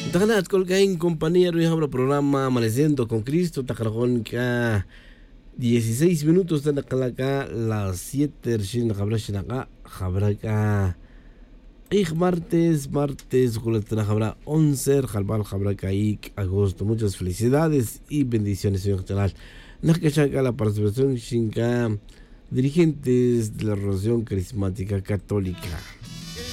Taganat colcaín compañero y abro programa Amaneciendo con Cristo. Tacarajón que 16 minutos de acá las 7 shin acá jabraca. Martes, habrá 11, Jalbal Jabraca agosto. Muchas felicidades y bendiciones, señor general. Nakashaka la participación Shinka, dirigentes de la Relación Carismática Católica.